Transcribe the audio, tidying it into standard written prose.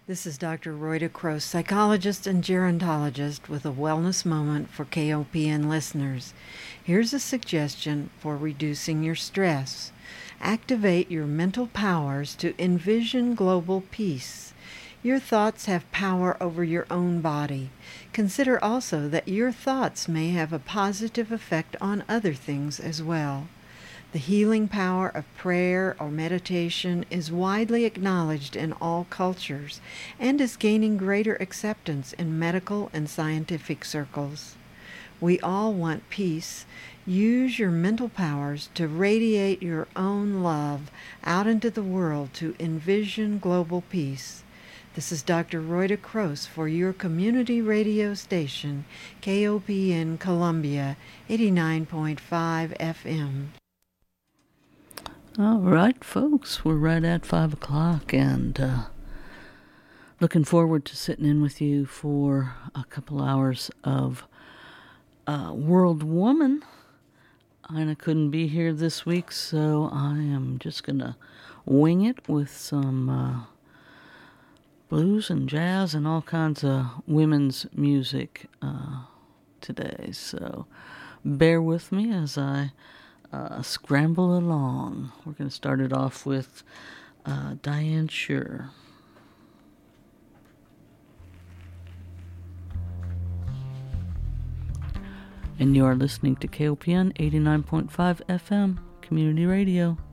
This is Dr. Rhoda Croce, psychologist and gerontologist with a wellness moment for KOPN listeners. Here's a suggestion for reducing your stress. Activate your mental powers to envision global peace. Your thoughts have power over your own body. Consider also that your thoughts may have a positive effect on other things as well. The healing power of prayer or meditation is widely acknowledged in all cultures and is gaining greater acceptance in medical and scientific circles. We all want peace. Use your mental powers to radiate your own love out into the world to envision global peace. This is Dr. Rhoda Croce for your community radio station, KOPN Columbia, 89.5 FM. All right, folks, we're right at 5 o'clock, and looking forward to sitting in with you for a couple hours of World Woman. Ina couldn't be here this week, so I am just going to wing it with some blues and jazz and all kinds of women's music today. So bear with me as I scramble along. We're going to start it off with Diane Shure. And you are listening to KOPN 89.5 FM Community Radio.